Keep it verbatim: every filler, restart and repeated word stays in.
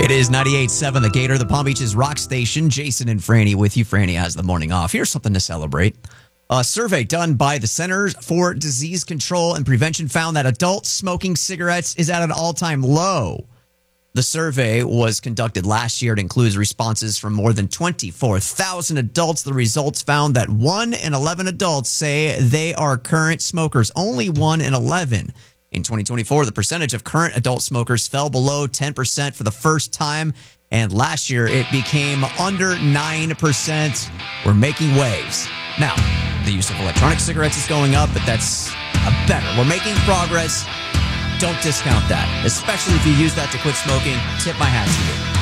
It is ninety-eight point seven The Gator, the Palm Beach's rock station. Jason and Franny with you. Franny has the morning off. Here's something to celebrate. A survey done by the Centers for Disease Control and Prevention found that adult smoking cigarettes is at an all-time low. The survey was conducted last year. It includes responses from more than twenty-four thousand adults. The results found that one in eleven adults say they are current smokers. Only one in eleven. In twenty twenty-four, the percentage of current adult smokers fell below ten percent for the first time. And last year, it became under nine percent. We're making waves. Now, the use of electronic cigarettes is going up, but that's a better. We're making progress. Don't discount that, especially if you use that to quit smoking. Tip my hat to you.